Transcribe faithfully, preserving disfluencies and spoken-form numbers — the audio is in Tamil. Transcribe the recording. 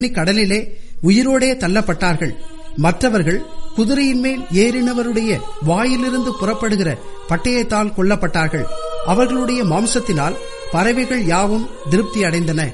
கடலிலே உயிரோடே தள்ளப்பட்டார்கள். மற்றவர்கள் குதிரையின் மேல் ஏறினவருடைய வாயிலிருந்து புறப்படுகிற பட்டயத்தால் கொல்லப்பட்டார்கள். அவர்களுடைய மாம்சத்தினால் பறவைகள் யாவும் திருப்தி அடைந்தன.